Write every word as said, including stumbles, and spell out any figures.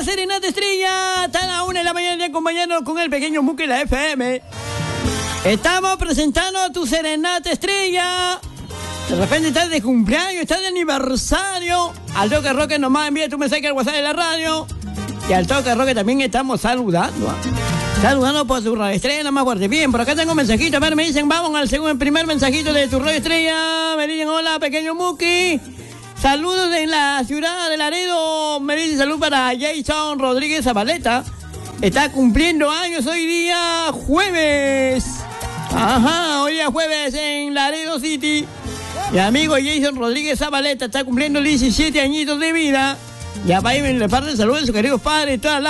la serenata estrella. Está a la una de la mañana acompañándonos con el pequeño Muki la F M. Estamos presentando a tu serenata estrella. De repente estás de cumpleaños, estás de aniversario. Al Toque Roque nomás envía tu mensaje al WhatsApp de la radio. Y al Toque Roque también estamos saludando. ¿eh? Saludando por su radio estrella más fuerte. Bien, por acá tengo un mensajito. A ver, me dicen, vamos al segundo, primer mensajito de tu radio estrella. Me dicen, hola, pequeño Muki. Saludos en la ciudad de Laredo. Me dicen salud para Jason Rodríguez Zabaleta. Está cumpliendo años hoy día jueves. Ajá, hoy día jueves en Laredo City. Mi amigo Jason Rodríguez Zabaleta está cumpliendo diecisiete añitos de vida. Ya para ahí le parte el saludo de sus queridos padres, todas las